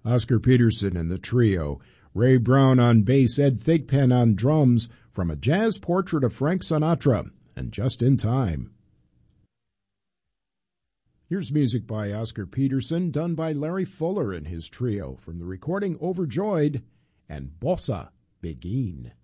Oscar Peterson and the trio, Ray Brown on bass, Ed Thigpen on drums, from a jazz portrait of Frank Sinatra, and Just in Time. Here's music by Oscar Peterson, done by Larry Fuller and his trio, from the recording Overjoyed and Bossa Begin.